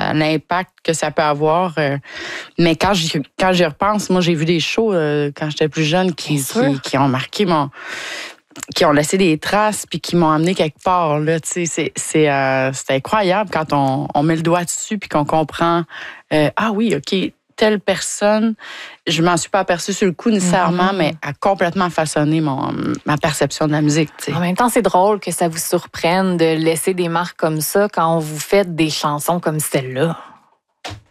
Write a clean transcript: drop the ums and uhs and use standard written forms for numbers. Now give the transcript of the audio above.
l'impact que ça peut avoir. Mais quand j'y repense, moi, j'ai vu des shows quand j'étais plus jeune qui ont marqué qui ont laissé des traces puis qui m'ont amené quelque part. Là, c'est incroyable quand on met le doigt dessus puis qu'on comprend ah oui, OK, telle personne, je m'en suis pas aperçue sur le coup nécessairement, mais a complètement façonné ma perception de la musique. T'sais. En même temps, c'est drôle que ça vous surprenne de laisser des marques comme ça quand vous faites des chansons comme celle-là.